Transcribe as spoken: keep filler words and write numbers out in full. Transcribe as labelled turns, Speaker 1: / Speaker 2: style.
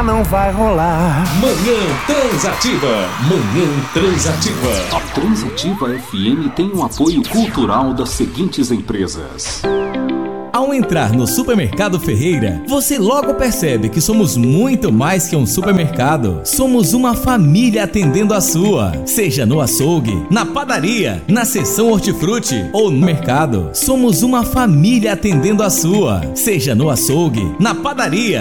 Speaker 1: Não vai rolar.
Speaker 2: Manhã Transativa. Manhã Transativa.
Speaker 3: A Transativa F M tem um apoio cultural das seguintes empresas.
Speaker 4: Ao entrar no Supermercado Ferreira, você logo percebe que somos muito mais que um supermercado. Somos uma família atendendo a sua. Seja no açougue, na padaria, na seção hortifruti ou no mercado. Somos uma família atendendo a sua. Seja no açougue, na padaria,